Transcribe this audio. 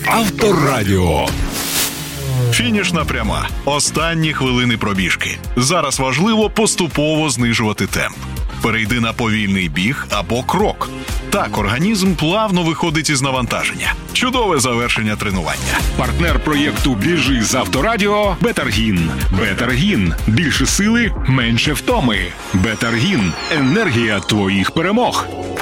Авторадіо. Фінішна пряма. Останні хвилини пробіжки. Зараз важливо поступово знижувати темп. Перейди на повільний біг або крок. Так організм плавно виходить із навантаження. Чудове завершення тренування. Партнер проєкту «Біжи з Авторадіо» – Бетаргін. Бетаргін. Більше сили, менше втоми. Бетаргін. Енергія твоїх перемог.